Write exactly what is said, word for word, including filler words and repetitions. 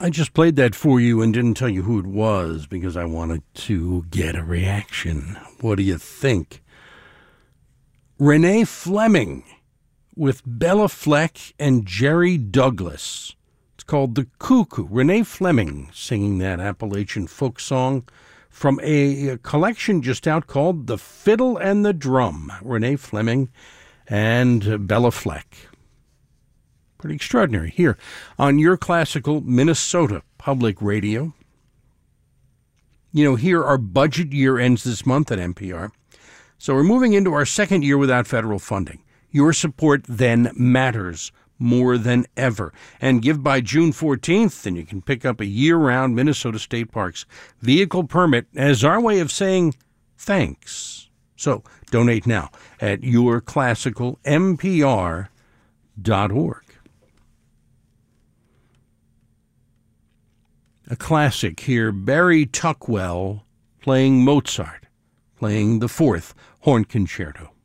I just played that for you and didn't tell you who it was because I wanted to get a reaction. What do you think? Renee Fleming with Bella Fleck and Jerry Douglas. It's called The Cuckoo. Renee Fleming singing that Appalachian folk song from a collection just out called The Fiddle and the Drum. Renee Fleming and Bella Fleck. Pretty extraordinary here on your classical Minnesota Public Radio. You know, here our budget year ends this month at N P R. So we're moving into our second year without federal funding. Your support then matters more than ever. And give by June fourteenth, and you can pick up a year-round Minnesota State Parks vehicle permit as our way of saying thanks. So donate now at your classical N P R dot org. A classic here, Barry Tuckwell playing Mozart, playing the Fourth Horn Concerto.